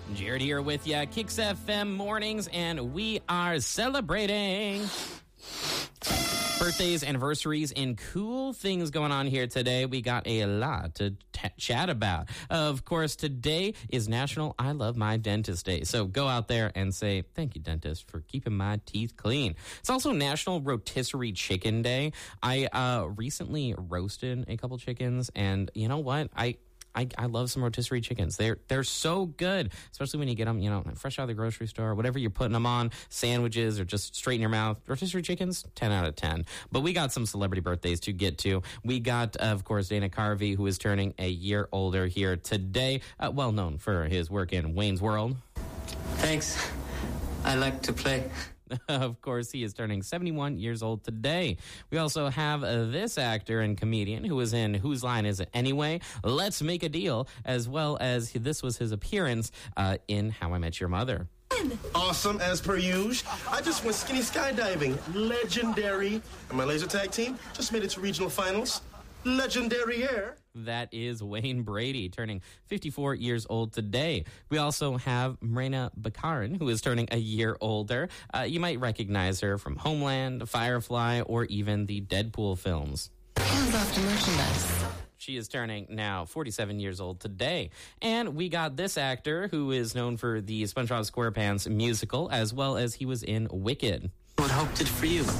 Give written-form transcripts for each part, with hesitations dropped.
Jared here with ya, Kicks FM mornings, and we are celebrating birthdays, anniversaries, and cool things going on here today. We got a lot to chat about. Of course, today is National I Love My Dentist Day. So go out there and say, thank you, dentist, for keeping my teeth clean. It's also National Rotisserie Chicken Day. I recently roasted a couple chickens, and you know what? I love some rotisserie chickens. They're so good, especially when you get them, fresh out of the grocery store, whatever you're putting them on, sandwiches or just straight in your mouth. Rotisserie chickens, 10 out of 10. But we got some celebrity birthdays to get to. We got, of course, Dana Carvey, who is turning a year older here today, well known for his work in Wayne's World. Thanks. I like to play. Of course, he is turning 71 years old today. We also have this actor and comedian who was in Whose Line Is It Anyway? Let's Make a Deal, as well as this was his appearance in How I Met Your Mother. Awesome, as per usual. I just went skinny skydiving. Legendary. And my laser tag team just made it to regional finals. Legendary air. That is Wayne Brady, turning 54 years old today. We also have Morena Baccarin, who is turning a year older. You might recognize her from Homeland, Firefly, or even the Deadpool films. Hands off the merchandise. She is turning now 47 years old today. And we got this actor who is known for the SpongeBob SquarePants musical, as well as he was in Wicked. What hope did for you?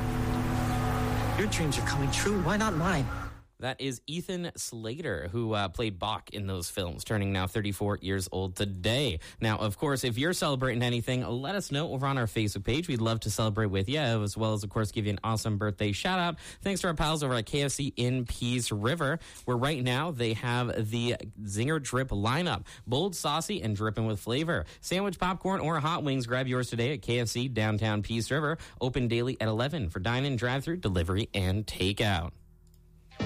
Your dreams are coming true. Why not mine? That is Ethan Slater, who played Bach in those films, turning now 34 years old today. Now, of course, if you're celebrating anything, let us know over on our Facebook page. We'd love to celebrate with you, as well as, of course, give you an awesome birthday shout-out. Thanks to our pals over at KFC in Peace River, where right now they have the Zinger Drip lineup. Bold, saucy, and dripping with flavor. Sandwich, popcorn, or hot wings, grab yours today at KFC downtown Peace River. Open daily at 11 for dine-in, drive-thru, delivery, and takeout.